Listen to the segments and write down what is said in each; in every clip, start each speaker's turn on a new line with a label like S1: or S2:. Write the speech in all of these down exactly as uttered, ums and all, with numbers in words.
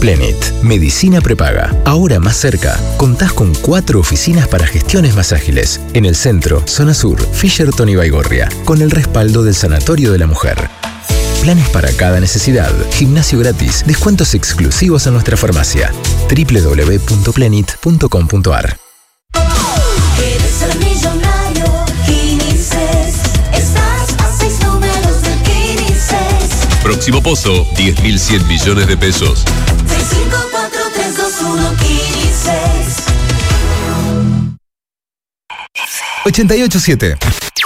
S1: Plenit, medicina prepaga. Ahora más cerca, contás con cuatro oficinas para gestiones más ágiles. En el centro, zona sur, Fisherton y Baigorria, con el respaldo del Sanatorio de la Mujer. Planes para cada necesidad, gimnasio gratis, descuentos exclusivos en nuestra farmacia. doble u doble u doble u punto plenit punto com punto a r.
S2: Quieres ser millonario, Quinices. Estás a seis números del Quinices.
S3: Próximo pozo, diez mil cien millones de pesos.
S2: seis cinco cuatro tres dos uno Quinices.
S1: ochenta y ocho siete.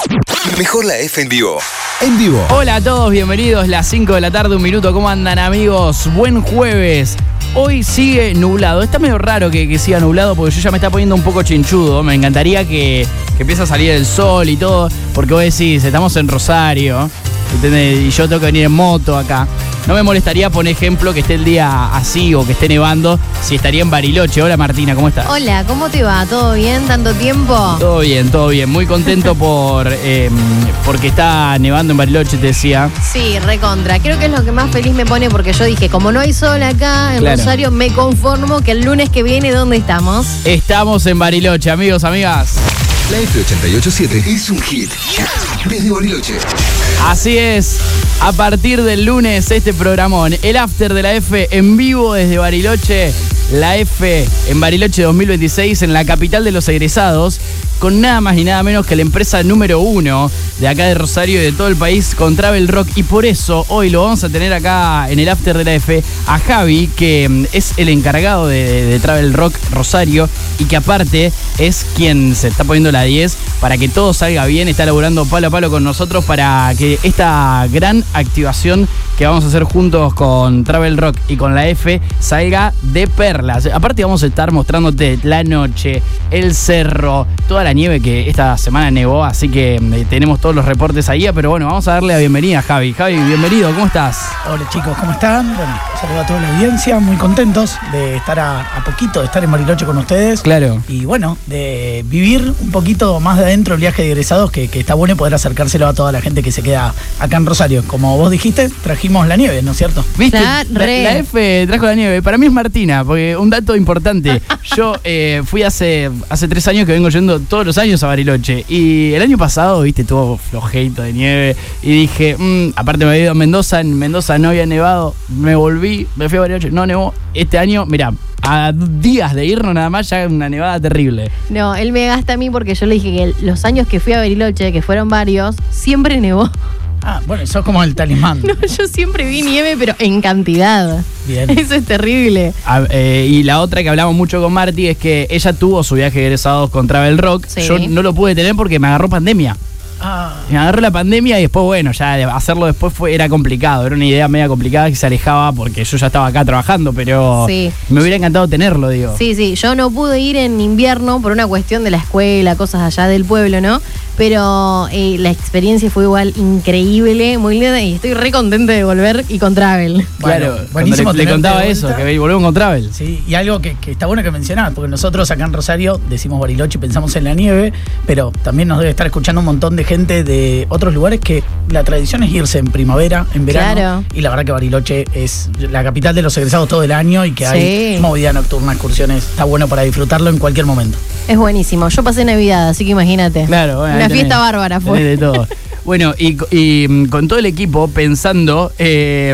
S1: Mejor la F en vivo.
S4: En vivo.
S5: Hola a todos, bienvenidos. Las cinco de la tarde, un minuto. ¿Cómo andan, amigos? Buen jueves. Hoy sigue nublado. Está medio raro que, que siga nublado porque yo ya me está poniendo un poco chinchudo. Me encantaría que, que empiece a salir el sol y todo. Porque vos decís, estamos en Rosario, ¿entendés? Y yo tengo que venir en moto acá. No me molestaría, por ejemplo, que esté el día así o que esté nevando si estaría en Bariloche. Hola, Martina, ¿cómo estás?
S6: Hola, ¿cómo te va? ¿Todo bien? ¿Tanto tiempo?
S5: Todo bien, todo bien. Muy contento por eh, porque está nevando en Bariloche, te decía.
S6: Sí, recontra. Creo que es lo que más feliz me pone porque yo dije, como no hay sol acá en
S5: Claro.
S6: Rosario, me conformo que el lunes que viene, ¿dónde estamos?
S5: Estamos en Bariloche, amigos, amigas.
S1: La F ochenta y ocho siete es un hit. Desde Bariloche.
S5: Así es, a partir del lunes este programón, el After de la F en vivo desde Bariloche, la F en Bariloche dos mil veintiséis en la capital de los egresados, con nada más ni nada menos que la empresa número uno de acá de Rosario y de todo el país con Travel Rock, y por eso hoy lo vamos a tener acá en el After de la F a Javi, que es el encargado de, de, de Travel Rock Rosario y que aparte es quien se está poniendo la diez para que todo salga bien, está laburando palo a palo con nosotros para que esta gran activación que vamos a hacer juntos con Travel Rock y con la F salga de perlas. Aparte vamos a estar mostrándote la noche, el cerro, toda la nieve que esta semana nevó, así que eh, tenemos todos los reportes ahí, pero bueno, vamos a darle la bienvenida a Javi. Javi, bienvenido, ¿cómo estás?
S7: Hola chicos, ¿cómo están? Bueno, saludo a toda la audiencia, muy contentos de estar a, a poquito, de estar en Bariloche con ustedes.
S5: Claro.
S7: Y bueno, de vivir un poquito más de adentro el viaje de egresados, que, que está bueno poder acercárselo a toda la gente que se queda acá en Rosario. Como vos dijiste, trajimos la nieve, ¿no es cierto?
S5: ¿Viste?
S6: La
S5: La,
S6: re.
S5: la F trajo la nieve. Para mí es Martina, porque un dato importante. Yo eh, fui hace, hace tres años que vengo yendo todos los años a Bariloche. Y el año pasado, viste, tuvo flojeito de nieve. Y dije, mmm, aparte me había ido a Mendoza. En Mendoza no había nevado. Me volví, me fui a Bariloche, no nevó. Este año, mirá, a días de irnos nada más, ya una nevada terrible.
S6: No, él me gasta a mí porque yo le dije que los años que fui a Bariloche, que fueron varios, siempre nevó.
S7: Ah, bueno, sos como el talismán.
S6: No, yo siempre vi nieve, pero en cantidad.
S7: Bien.
S6: Eso es terrible.
S5: A- eh, y la otra que hablamos mucho con Marti es que ella tuvo su viaje de egresados con Travel Rock.
S6: Sí.
S5: Yo no lo pude tener porque me agarró pandemia.
S7: Ah,
S5: Me agarró la pandemia y después, bueno, ya de hacerlo después fue, era complicado. Era una idea media complicada que se alejaba porque yo ya estaba acá trabajando, pero
S6: Sí.
S5: me hubiera encantado tenerlo, digo.
S6: Sí, sí, yo no pude ir en invierno por una cuestión de la escuela, cosas allá del pueblo, ¿no? Pero eh, la experiencia fue igual increíble, muy linda, y estoy re contenta de volver y con Travel.
S5: Claro,
S7: Bueno,
S5: cuando
S7: buenísimo
S5: le, le
S7: tenerte
S5: contaba
S7: de
S5: eso,
S7: vuelta.
S5: que volvemos con Travel.
S7: sí, y algo que, que está bueno que mencionar, porque nosotros acá en Rosario decimos Bariloche y pensamos en la nieve, pero también nos debe estar escuchando un montón de gente de otros lugares que la tradición es irse en primavera, en verano.
S6: Claro.
S7: Y la verdad que Bariloche es la capital de los egresados todo el año y que hay
S6: Sí.
S7: movida nocturna, excursiones. Está bueno para disfrutarlo en cualquier momento.
S6: Es buenísimo. Yo pasé Navidad, así que imagínate.
S5: Claro, bueno, ahí
S6: Una
S5: tenés-
S6: fiesta bárbara fue.
S5: tenés de todo. Bueno, y, y, mm, con todo el equipo pensando, eh,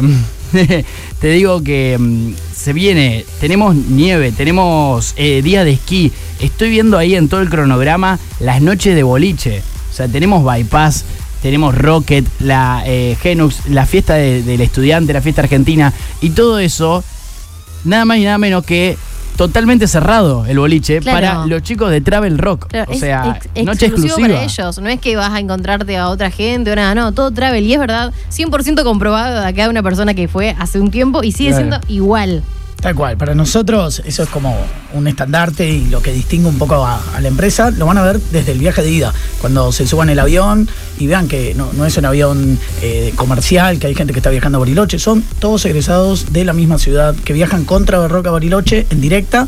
S5: te digo que mm, se viene, tenemos nieve, tenemos eh, días de esquí. Estoy viendo ahí en todo el cronograma las noches de boliche. O sea, tenemos Bypass, tenemos Rocket, la eh, Genux, la fiesta de- del estudiante, la fiesta argentina. Y todo eso, nada más y nada menos que totalmente cerrado el boliche
S6: Claro.
S5: para los chicos de Travel Rock.
S6: Claro,
S5: o
S6: es
S5: sea,
S6: ex-
S5: noche
S6: exclusivo
S5: exclusiva.
S6: para ellos. No es que vas a encontrarte a otra gente o nada, no, todo Travel. Y es verdad, cien por ciento comprobado de acá una persona que fue hace un tiempo y sigue
S5: Claro.
S6: siendo igual.
S7: Tal cual, para nosotros eso es como un estandarte y lo que distingue un poco a, a la empresa, lo van a ver desde el viaje de ida, cuando se suban el avión y vean que no, no es un avión eh, comercial, que hay gente que está viajando a Bariloche, son todos egresados de la misma ciudad que viajan contra Barroca Bariloche en directa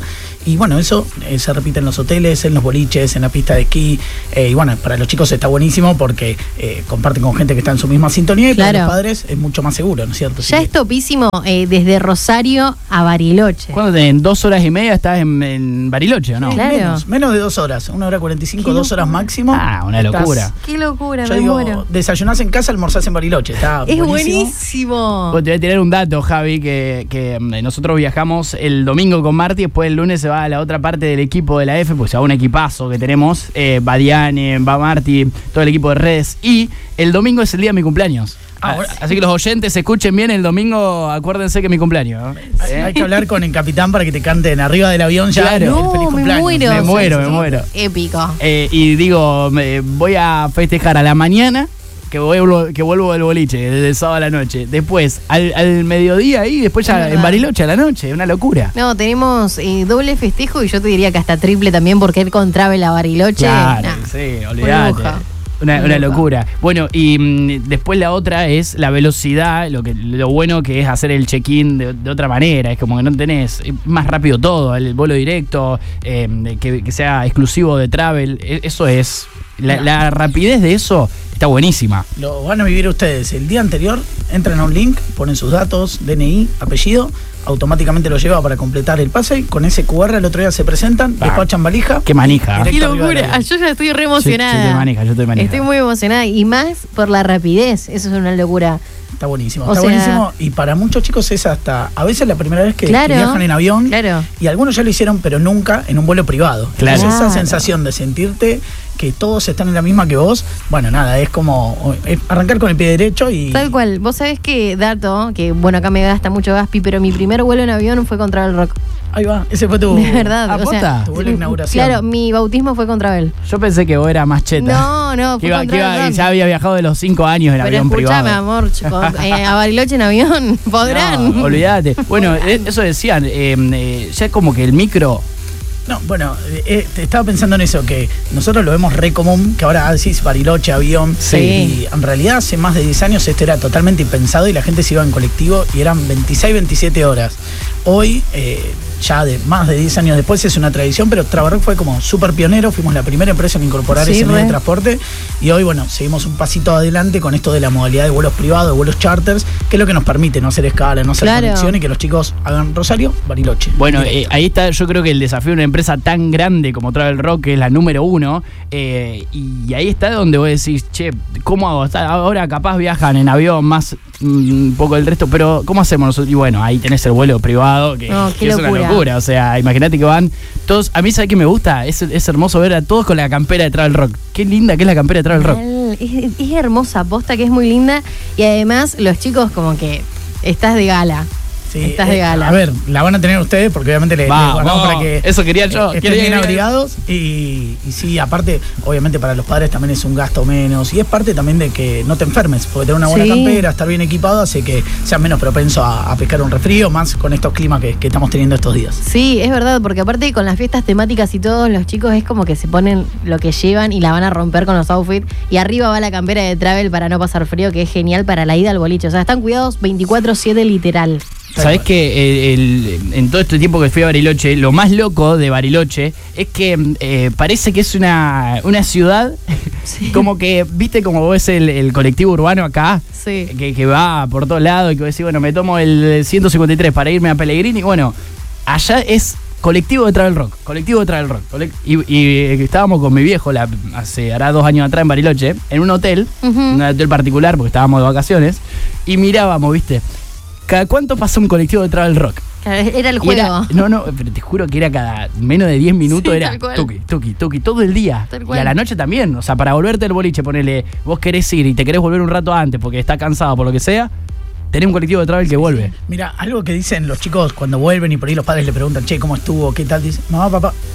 S7: y bueno, eso eh, se repite en los hoteles, en los boliches, en la pista de esquí. Eh, y bueno, para los chicos está buenísimo porque eh, comparten con gente que está en su misma sintonía y
S6: Claro.
S7: para los padres es mucho más seguro, ¿no es cierto? Así
S6: Ya
S7: que-
S6: es topísimo eh, desde Rosario a Bariloche.
S5: ¿Cuándo tenés? En dos horas y media estás en, en Bariloche, ¿o no?
S6: Claro.
S7: Menos, menos de dos horas, una hora cuarenta y cinco,
S6: Qué
S7: dos horas
S6: locura.
S7: máximo.
S5: Ah, una
S7: Estás-
S5: locura.
S6: Qué locura,
S7: Yo
S6: me
S7: digo,
S6: muero.
S7: desayunás en casa, almorzás en Bariloche. Está
S6: Es
S7: buenísimo.
S6: buenísimo.
S5: Vos te voy a tirar un dato, Javi, que, que mm, nosotros viajamos el domingo con Marti, después el lunes se va a la otra parte del equipo de la F, pues se va un equipazo que tenemos, eh, va Diane, va Marti, todo el equipo de redes, y el domingo es el día de mi cumpleaños.
S7: Ah, bueno.
S5: Así que los oyentes escuchen bien el domingo, acuérdense que es mi cumpleaños. ¿no?
S7: Hay,
S5: ¿Eh?
S7: hay que hablar con el capitán para que te canten arriba del avión ya.
S5: Claro.
S7: el
S6: No,
S7: feliz
S6: me
S7: cumpleaños.
S6: muero.
S5: Me muero, me muero.
S6: Épico.
S5: Eh, y digo, me- voy a festejar a la mañana, que vuelvo, que vuelvo del boliche, desde el sábado a la noche. Después, al, al mediodía y después
S6: Es
S5: ya
S6: verdad.
S5: en Bariloche a la noche, una locura.
S6: No, tenemos eh, doble festejo y yo te diría que hasta triple también porque él con Travel a Bariloche.
S5: Claro,
S6: nah.
S5: sí, olvídate.
S6: Burbuja.
S5: Una, una
S6: Burbuja.
S5: locura. Bueno, y mm, después la otra es la velocidad, lo que lo bueno que es hacer el check-in de, de otra manera. Es como que no tenés es más rápido todo, el vuelo directo, eh, que, que sea exclusivo de Travel. e- Eso es. La, la rapidez de eso está buenísima.
S7: Lo van a vivir ustedes. El día anterior entran a un link, ponen sus datos, D N I, apellido, automáticamente lo lleva para completar el pase. Con ese Q R el otro día se presentan,
S5: Ah,
S7: despachan valija.
S5: qué manija.
S7: directo
S6: Qué
S7: arriba del
S6: locura. Ah,
S7: avión.
S6: yo ya estoy re
S5: Yo- yo
S6: emocionada.
S5: estoy manija, yo estoy manija.
S6: Estoy muy emocionada y más por la rapidez. Eso es una locura.
S7: Está buenísimo,
S6: O
S7: está
S6: sea-
S7: buenísimo. Y para muchos chicos es hasta, a veces la primera vez que, que
S6: Claro,
S7: viajan en avión.
S6: claro.
S7: Y algunos ya lo hicieron, pero nunca en un vuelo privado.
S5: Claro.
S7: Entonces, esa
S6: Claro.
S7: sensación de sentirte que todos están en la misma que vos, bueno, nada, es como es arrancar con el pie derecho y...
S6: Tal cual. Vos sabés que, dato, que bueno, acá me gasta mucho Gaspi, pero mi primer vuelo en avión fue con Travel Rock.
S7: Ahí va, ese fue tu...
S6: De verdad.
S5: Ah,
S6: o sea,
S5: ¿posta?
S7: Tu vuelo de inauguración.
S6: Claro, mi bautismo fue con Travel.
S5: Yo pensé que vos eras más cheta.
S6: No, no,
S5: Que
S6: fue
S5: iba-
S6: con
S5: que iba-
S6: Travel Rock.
S5: ya había viajado de los cinco años en
S6: Pero
S5: avión
S6: escuchame,
S5: privado.
S6: amor, chico, eh, a Bariloche en avión, podrán.
S5: No, olvídate. Bueno, eh, eso decían, eh, eh, ya como que el micro.
S7: No, bueno, eh, te estaba pensando en eso, que nosotros lo vemos re común, que ahora decís Bariloche, avión.
S6: Sí.
S7: Y en realidad hace más de diez años esto era totalmente impensado y la gente se iba en colectivo y eran veintiséis, veintisiete horas. Hoy, eh, ya de más de diez años después, es una tradición, pero Travel fue como súper pionero, fuimos la primera empresa en incorporar
S6: Sí,
S7: ese medio
S6: re.
S7: de transporte y hoy, bueno, seguimos un pasito adelante con esto de la modalidad de vuelos privados, de vuelos charters, que es lo que nos permite no hacer escala, no hacer
S6: Claro.
S7: conexión y que los chicos hagan Rosario, Bariloche.
S5: Bueno, eh,
S7: Directo.
S5: ahí está, yo creo que el desafío de una empresa tan grande como Travel Rock, que es la número uno, eh, y ahí está donde vos decís, che, ¿cómo hago? Está- Ahora capaz viajan en avión más mm, un poco del resto, pero ¿cómo hacemos nosotros? Y bueno, ahí tenés el vuelo privado, que,
S6: No, qué
S5: que es una
S6: locura.
S5: locura. O sea, imagínate que van todos. A mí, ¿sabes qué me gusta? Es, es hermoso ver a todos con la campera de Travel Rock. Qué linda que es la campera de Travel Rock.
S6: Mal. Es, es hermosa, posta que es muy linda. Y además, los chicos, como que estás de gala.
S7: Sí,
S6: Estás de
S7: eh,
S6: gala.
S7: A ver, la van a tener ustedes porque obviamente le,
S5: Va,
S7: les guardamos
S5: va,
S7: para que
S5: eso quería yo,
S7: eh, estén
S5: quería-
S7: bien
S5: quería-
S7: abrigados y, y sí, aparte, obviamente para los padres también es un gasto menos y es parte también de que no te enfermes, porque tener una buena
S6: Sí.
S7: campera, estar bien equipado hace que seas menos propenso a, a pescar un resfrío, más con estos climas que, que estamos teniendo estos días.
S6: Sí, es verdad, porque aparte con las fiestas temáticas y todos los chicos es como que se ponen lo que llevan y la van a romper con los outfits. Y arriba va la campera de Travel para no pasar frío, que es genial para la ida al boliche. O sea, están cuidados veinticuatro siete literal.
S5: ¿Sabés que el- el- en todo este tiempo que fui a Bariloche, lo más loco de Bariloche es que eh, parece que es una, una ciudad, como que, viste, como vos ves el, el colectivo urbano acá,
S6: Sí.
S5: que, que va por todos lados y que vos decís, bueno, me tomo el ciento cincuenta y tres para irme a Pellegrini. Bueno, allá es colectivo de Travel Rock, colectivo de Travel Rock. colec- Y, y, eh, estábamos con mi viejo, la, hace hará dos años atrás en Bariloche, en un hotel,
S6: Ujú.
S5: un hotel particular, porque estábamos de vacaciones, y mirábamos, viste, ¿cada cuánto pasa un colectivo de Travel Rock?
S6: Era el
S5: Y
S6: juego.
S5: era- no, no, pero te juro que era cada menos de diez minutos,
S6: Sí,
S5: era
S6: tal cual.
S5: tuki, tuki, tuki, todo el día.
S6: Tal
S5: Y
S6: cual.
S5: a la noche también. O sea, para volverte al boliche, ponele, vos querés ir y te querés volver un rato antes porque estás cansado por lo que sea, tenés un colectivo de travel que vuelve.
S7: Mira, algo que dicen los chicos cuando vuelven y por ahí los padres le preguntan, che, ¿cómo estuvo? ¿Qué tal? Dicen, mamá, papá,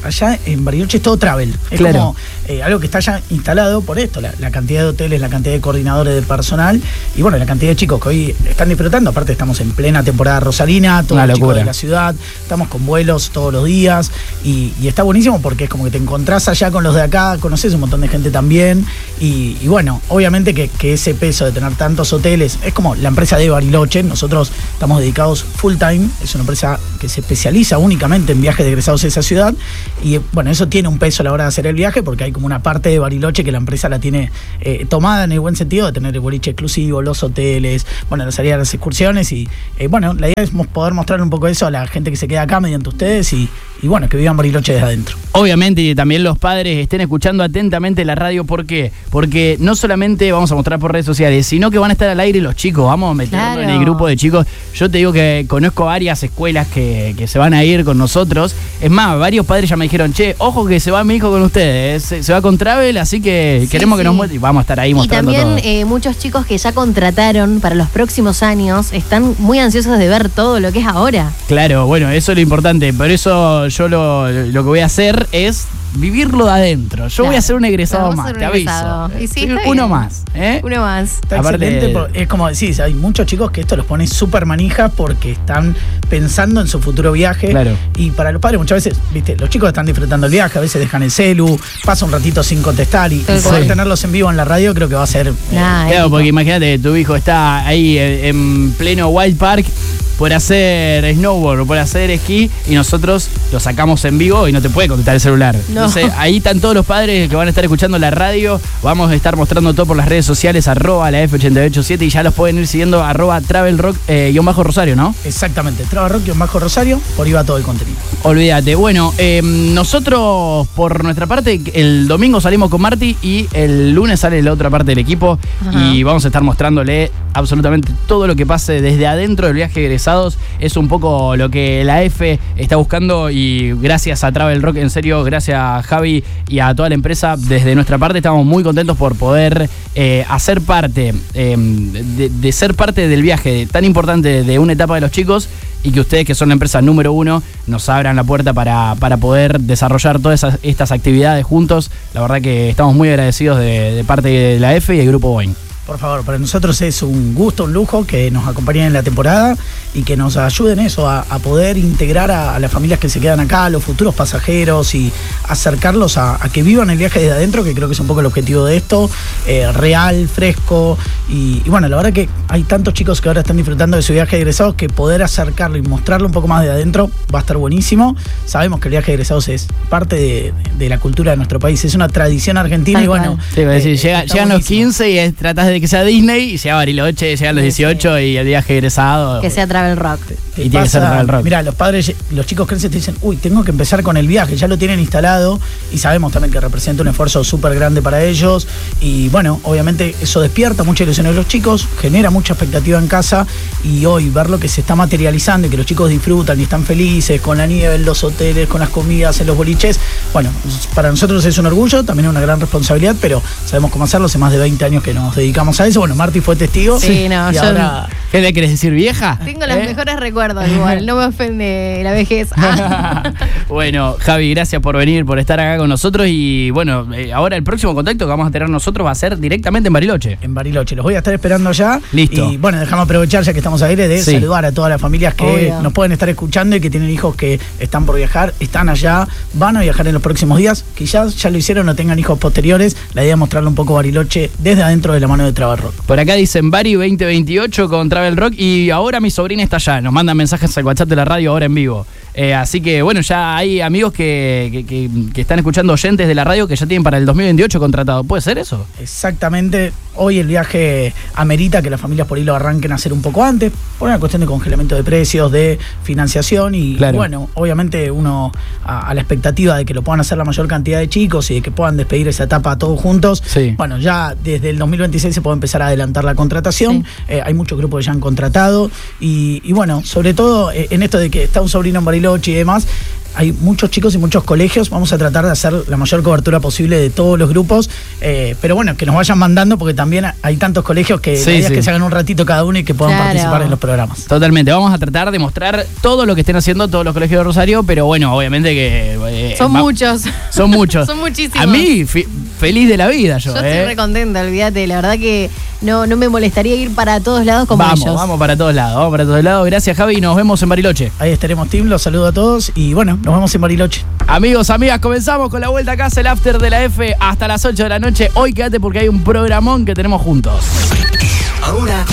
S7: allá en Bariloche es todo travel. Es
S5: Claro.
S7: como eh, algo que está ya instalado por esto, la, la cantidad de hoteles, la cantidad de coordinadores de personal y bueno, la cantidad de chicos que hoy están disfrutando. Aparte estamos en plena temporada rosarina, todos
S5: Una
S7: los chicos
S5: locura.
S7: de la ciudad, estamos con vuelos todos los días y, y está buenísimo porque es como que te encontrás allá con los de acá, conoces un montón de gente también y, y bueno, obviamente que, que ese peso de tener tantos hoteles, es como la empresa de Bariloche, nosotros estamos dedicados full time, es una empresa que se especializa únicamente en viajes de egresados a esa ciudad y bueno, eso tiene un peso a la hora de hacer el viaje porque hay como una parte de Bariloche que la empresa la tiene eh, tomada en el buen sentido de tener el boliche exclusivo, los hoteles, bueno, la salida de las excursiones y eh, bueno, la idea es mos- poder mostrar un poco eso a la gente que se queda acá mediante ustedes y, y bueno, que vivan Bariloche desde adentro.
S5: Obviamente, y también los padres estén escuchando atentamente la radio. ¿Por qué? Porque no solamente vamos a mostrar por redes sociales, sino que van a estar al aire los chicos. Vamos a meternos
S6: Claro.
S5: en el grupo de chicos. Yo te digo que conozco varias escuelas que, que se van a ir con nosotros. Es más, varios padres ya me dijeron, che, ojo que se va mi hijo con ustedes. Se, se va con Travel, así que
S6: Sí,
S5: queremos que
S6: sí.
S5: nos muestre. Y vamos a estar ahí
S6: Y
S5: mostrando
S6: también
S5: todo.
S6: eh, muchos chicos que ya contrataron para los próximos años están muy ansiosos de ver todo lo que es ahora.
S5: Claro, bueno, eso es lo importante. Por eso yo lo, lo que voy a hacer es vivirlo de adentro. Yo
S6: Claro.
S5: voy a ser un egresado
S6: Vamos a
S5: más,
S6: ser un
S5: te aviso.
S6: egresado. Y sí,
S5: Sí,
S6: está
S5: uno
S6: bien.
S5: más, ¿eh?
S6: Uno más.
S7: Está
S5: Aparte
S7: excelente,
S5: de-
S7: por- es como decís, hay muchos chicos que esto los pone súper manija porque están pensando en su futuro viaje.
S5: Claro.
S7: Y para los padres muchas veces, viste, los chicos están disfrutando el viaje, a veces dejan el celu, pasa un ratito sin contestar y, y
S6: Tal
S7: poder
S6: cual.
S7: tenerlos en vivo en la radio creo que va a ser... eh,
S6: Nah,
S5: Claro,
S6: épico.
S5: porque imagínate, tu hijo está ahí en, en pleno Wild Park por hacer snowboard o por hacer esquí y nosotros lo sacamos en vivo y no te puede contestar el celular.
S6: No.
S5: Entonces ahí están todos los padres que van a estar escuchando la radio. Vamos a estar mostrando todo por las redes sociales, arroba la F ochenta y ocho siete y ya los pueden ir siguiendo arroba travelrock eh, guión bajo Rosario, ¿no?
S7: Exactamente, Traba Rock y un bajo Rosario, por ahí va todo el contenido.
S5: Olvídate. Bueno, eh, nosotros por nuestra parte el domingo salimos con Marty y el lunes sale la otra parte del equipo
S6: Ajá.
S5: y vamos a estar mostrándole absolutamente todo lo que pase desde adentro del viaje de egresados. Es un poco lo que la F está buscando y gracias a Travel Rock, en serio, gracias a Javi y a toda la empresa, desde nuestra parte estamos muy contentos por poder eh, hacer parte, eh, de, de ser parte del viaje tan importante de una etapa de los chicos y que ustedes, que son la empresa número uno, nos abran la puerta para, para poder desarrollar todas esas, estas actividades juntos. La verdad que estamos muy agradecidos de, de parte de la F y el Grupo Boeing.
S7: Por favor, para nosotros es un gusto, un lujo que nos acompañen en la temporada y que nos ayuden eso, a, a poder integrar a, a las familias que se quedan acá, a los futuros pasajeros y acercarlos a, a que vivan el viaje desde adentro, que creo que es un poco el objetivo de esto, eh, real, fresco y, y bueno, la verdad que hay tantos chicos que ahora están disfrutando de su viaje de egresados que poder acercarlo y mostrarlo un poco más de adentro va a estar buenísimo. Sabemos que el viaje de egresados es parte de, de la cultura de nuestro país, es una tradición argentina
S6: Tal
S7: y bueno...
S6: cual.
S5: Sí, es decir,
S7: eh,
S5: llega-
S7: está
S5: llegan los
S7: buenísimo.
S5: quince y es- tratás de que sea Disney y llega Bariloche, llegan los
S6: Sí, sí.
S5: dieciocho y el viaje egresado.
S6: Que sea Travel Rock.
S7: Te
S5: Y tiene que ser Travel Rock.
S7: Mira, los padres, los chicos crecen y te dicen, uy, tengo que empezar con el viaje, ya lo tienen instalado y sabemos también que representa un esfuerzo súper grande para ellos y bueno, obviamente eso despierta mucha ilusión en los chicos, genera mucha expectativa en casa y hoy ver lo que se está materializando y que los chicos disfrutan y están felices con la nieve, en los hoteles, con las comidas, en los boliches, bueno, para nosotros es un orgullo, también es una gran responsabilidad, pero sabemos cómo hacerlo, hace más de veinte años que nos dedicamos a eso, bueno, Marty fue testigo
S6: Sí, no,
S7: y
S6: yo-
S7: ahora...
S5: ¿Qué le querés decir, vieja?
S6: Tengo los
S5: ¿Eh?
S6: mejores recuerdos igual, no me ofende la vejez. Ah.
S5: Bueno, Javi, gracias por venir, por estar acá con nosotros y bueno, eh, ahora el próximo contacto que vamos a tener nosotros va a ser directamente en Bariloche.
S7: En Bariloche. Los voy a estar esperando allá.
S5: Listo.
S7: Y bueno, dejamos aprovechar ya que estamos al aire de
S5: Sí.
S7: saludar a todas las familias que
S6: Obvio.
S7: nos pueden estar escuchando y que tienen hijos que están por viajar, están allá, van a viajar en los próximos días, que ya, ya lo hicieron, no tengan hijos posteriores. La idea es mostrarle un poco Bariloche desde adentro de la mano de Travel Rock.
S5: Por acá dicen Bari veinte veintiocho con Travel Rock y ahora mi sobrina está allá, nos mandan mensajes al WhatsApp de la radio ahora en vivo. Eh, así que bueno, ya hay amigos que, que, que- que están escuchando, oyentes de la radio que ya tienen para el dos mil veintiocho contratado. ¿Puede ser eso?
S7: Exactamente, hoy el viaje amerita que las familias por ahí lo arranquen a hacer un poco antes, por una cuestión de congelamiento de precios, de financiación y
S5: Claro.
S7: bueno, obviamente uno a, a la expectativa de que lo puedan hacer la mayor cantidad de chicos y de que puedan despedir esa etapa todos juntos.
S5: Sí.
S7: Bueno, ya desde el dos mil veintiséis se puede empezar a adelantar la contratación,
S6: Sí.
S7: eh, hay muchos grupos que ya han contratado y, y bueno, sobre todo eh, en esto de que está un sobrino en Bariloche Bariloche y demás. Hay muchos chicos y muchos colegios. Vamos a tratar de hacer la mayor cobertura posible de todos los grupos. Eh, pero bueno, que nos vayan mandando porque también hay tantos colegios que
S5: Sí,
S7: la idea
S5: sí.
S7: es que se hagan un ratito cada uno y que puedan
S6: Claro.
S7: participar en los programas.
S5: Totalmente, vamos a tratar de mostrar todo lo que estén haciendo todos los colegios de Rosario, pero bueno, obviamente que... eh,
S6: Son
S5: va-
S6: muchos.
S5: Son muchos.
S6: Son muchísimos.
S5: A mí, fi- feliz de la vida yo,
S6: Yo
S5: ¿eh?
S6: estoy recontenta, olvídate. La verdad que no, no me molestaría ir para todos lados como
S5: Vamos,
S6: ellos.
S5: vamos para todos lados, vamos para todos lados. Gracias, Javi, nos vemos en Bariloche.
S7: Ahí estaremos, Tim. Los saludo a todos y bueno, nos vemos en Bariloche.
S5: Amigos, amigas, comenzamos con la vuelta a casa, el after de la F hasta las ocho de la noche. Hoy quédate porque hay un programón que tenemos juntos.
S1: Ahora,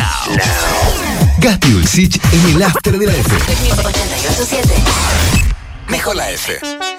S1: Gasti Dulcich en el after de la F.
S2: ochenta y ocho punto siete.
S1: Mejor la F.